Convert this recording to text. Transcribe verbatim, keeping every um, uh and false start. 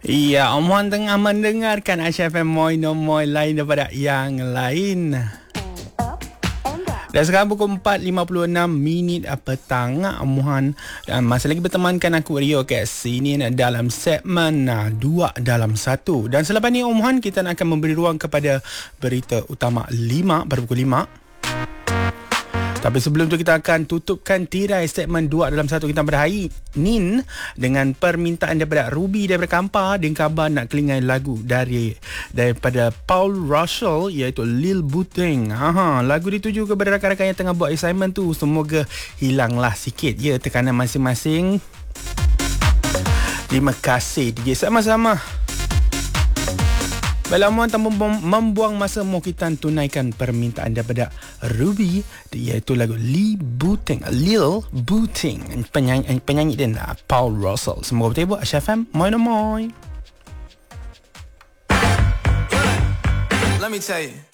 Iya, Om Wan tengah mendengarkan Aisyah F M Moi No Moi lain daripada yang lain. Dan sekarang pukul empat lima puluh enam minit petang, Om Wan masih lagi bertemankan aku Rio kat sini dalam segmen dua dalam satu. Dan selepas ni Om Wan, kita akan memberi ruang kepada berita utama lima pada pukul lima. Tapi sebelum tu kita akan tutupkan tirai segmen dua dalam satu kita pada hari ini dengan permintaan daripada Ruby daripada Kampar. Dia khabar nak kelingai lagu dari daripada Paul Russell iaitu Lil Buteng. Ha, lagu dituju kepada rakan-rakan yang tengah buat assignment tu. Semoga hilanglah sikit ya tekanan masing-masing. Terima kasih D J. Sama-sama. Baiklah, mohon tanpa membuang masa, mau kita tunaikan permintaan daripada Ruby iaitu lagu Lil Buteng. Lil Buteng, penyanyi, penyanyi dan Paul Russell. Semoga betul buat Aisyah F M Moi No Moi. Let me tell you.